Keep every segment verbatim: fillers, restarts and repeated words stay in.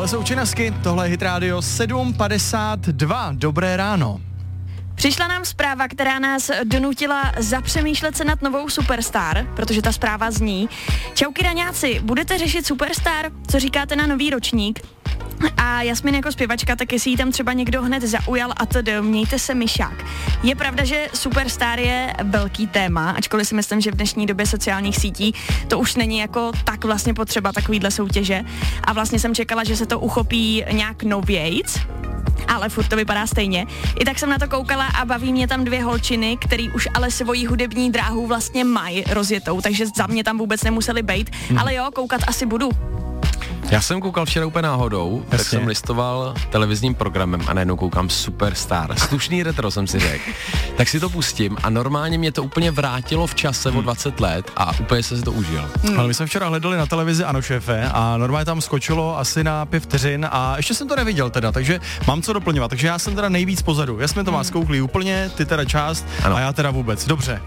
Tohle jsou Činasky, tohle je Hit Radio sedm padesát dva. Dobré ráno. Přišla nám zpráva, která nás donutila zapřemýšlet se nad novou Superstar, protože ta zpráva zní: Čauky raňáci, budete řešit Superstar? Co říkáte na nový ročník? A Jasmin jako zpěvačka, tak jestli jí tam třeba někdo hned zaujal a tedy mějte se myšák. Je pravda, že Superstar je velký téma, ačkoliv si myslím, že v dnešní době sociálních sítí to už není jako tak vlastně potřeba takovýhle soutěže. A vlastně jsem čekala, že se to uchopí nějak novějc, ale furt to vypadá stejně. I tak jsem na to koukala a baví mě tam dvě holčiny, který už ale svoji hudební dráhu vlastně mají rozjetou, takže za mě tam vůbec nemuseli bejt, hmm. ale jo, koukat asi budu. Já jsem koukal včera úplně náhodou, Jasně. tak jsem listoval televizním programem a najednou koukám Superstar. Slušný retro jsem si řekl. Tak si to pustím a normálně mě to úplně vrátilo v čase hmm. o dvacet let a úplně se si to užil. Hmm. Ale my jsme včera hledali na televizi Ano šéfe a normálně tam skočilo asi na pět vteřin a ještě jsem to neviděl teda, takže mám co doplňovat. Takže já jsem teda nejvíc pozadu. Jasmin to má skouklý úplně, ty teda část ano. A já teda vůbec. Dobře.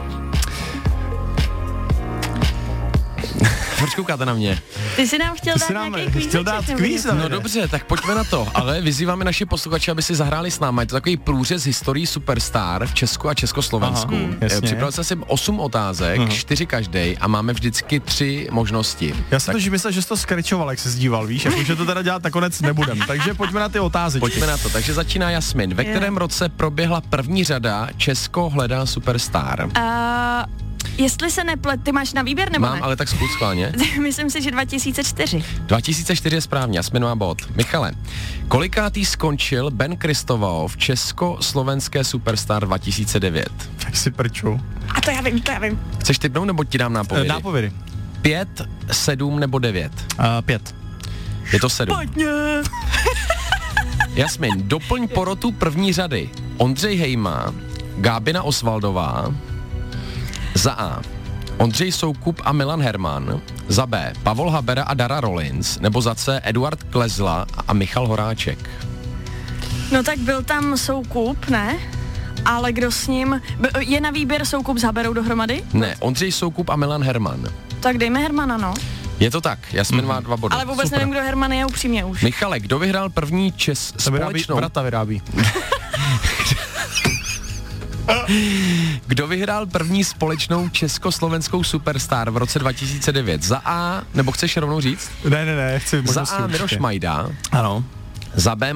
Proč koukáte na mě? Ty jsi nám chtěl Ty dát jsi nám nějaký chtěl dát kvíz. No dobře, tak pojďme na to. Ale vyzýváme naše posluchače, aby si zahráli s námi. Je to takový průřez historií Superstar v Česku a Československu. Aha, Připravil jsem si osm otázek, Aha. čtyři každej a máme vždycky tři možnosti. Já jsem tak... to myslel, že jsi to skrečoval, jak se zdíval, víš, jako, že to teda dělat nakonec nebudem. Takže pojďme na ty otázky. Pojďme na to. Takže začíná Jasmin. Ve kterém yeah. roce proběhla první řada Česko hledá Superstar? Uh... Jestli se neplet, ty máš na výběr nebo Mám, ne? ale tak zkus schválně. Myslím si, že dva tisíce čtyři. dva tisíce čtyři je správně, Jasmin má bod. Michale, kolikátý skončil Ben Kristoval v Československé Superstar dva tisíce devět? Tak si prču. A to já vím, to já vím. Chceš tipnout nebo ti dám nápovědy? Nápovědy. Pět, sedm nebo devět? Uh, pět. Je to sedm. Pojďně. Jasmin, doplň porotu první řady. Ondřej Hejma, Gábina Osvaldová. Za A. Ondřej Soukup a Milan Herman. Za B. Pavol Habera a Dara Rollins. Nebo za C. Eduard Klezla a Michal Horáček. No tak byl tam Soukup, ne? Ale kdo s ním? Je na výběr Soukup s Haberou dohromady? Ne, Ondřej Soukup a Milan Herman. Tak dejme Hermana, no. Je to tak, Jasmin mm. má dva body. Ale vůbec Super. Nevím, kdo Herman je upřímně už. Michale, kdo vyhrál první čes to vyrábí, společnou... Vrata vyrábí. Kdo vyhrál první společnou československou Superstar v roce dva tisíce devět? Za A, nebo chceš rovnou říct? Ne, ne, ne, chci možnosti. Za A Miroš Majda. Ano. Za B